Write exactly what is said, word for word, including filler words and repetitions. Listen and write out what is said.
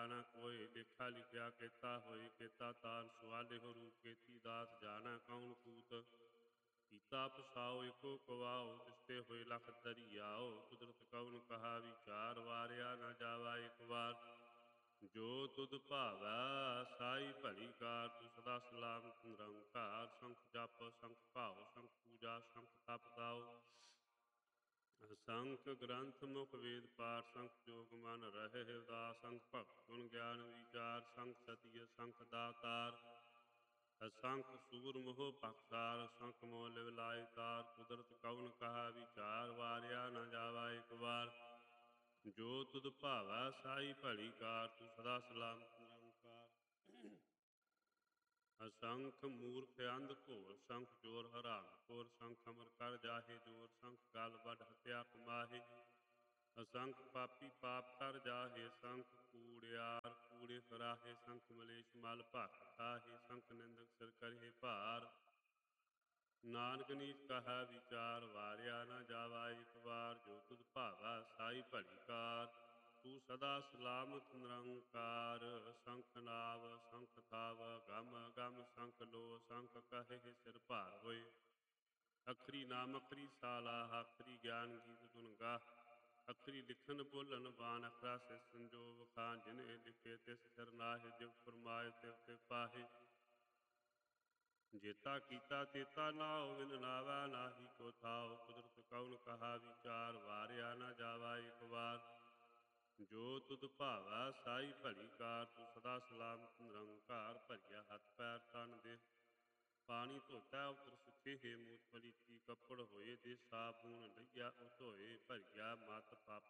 न कोय, लेखा लिखिया केता होय, केता तान सुआलिहो रूप, केती दात जाना कौन कूत। कीता पसाओ एको कवाओ, तिसते होय लख दरियाओ, कुदरत कौन कहा विचार, वारिया न जावा एक बार। जो तुध भावै साई भली कार, तू सदा सलामत निरंकार। शंख जप शंख भाओ, शंख पूजा शंख तप दाओ, शंख ग्रंथ मुख वेद पाठ, शंख जोग मन रहे उदास। शंख भगत गुण ज्ञान विचार, शंख सतिय शंख दातार। शंख सूर मोह पखसार, शंख मोल विलाय तार। कुदरत कौन कहा विचार, वारिया न जावा एक बार। जो तुध भावै साई भली कार, तू सदा सलामत निरंकार। असंख मूर्ख अंध घोर, शंख जोर हराम खोर। शंख अमर कर जाहे जोर, शंख गल बड हत्या कमाहे। असंख पापी पाप कर जाहे, शंख कूड़ियार कूड़े कराहे। शंख मलेश मल भख खाहे, शंख निंदक सिर करे भार। नानक नीच कहा विचार, वारिया न जावा एक बार। जो तुध भावै साई भली कार, तू सदा सलामत निरंकार। शंख नाव शंख थाव गम गम, शंख लो शंख कहे सिर भार होए। अखरी नाम अखरी साला, अखरी ज्ञान गीत गुण गाह। अखरी लिखन बोलन बान, अखरा से संजोग खान। जिन्हें लिखे तिस सिर नाहि, जिव फरमाए तिव तिव पाहे। जेता कीता तेता नाओ, विन नावै नाहि को थाओ। कुदरत कौन कहा विचार, वारिया न जावा एक बार। जो तुध भावै साई भली कार, तू सदा सलामत निरंकार। भरिया हथ पैर तन देह पानी धोता, उतर सुखे हे मूत पलीती। कपड़ होए दे साबून, लइया ओ धोए। भरिया मत पाप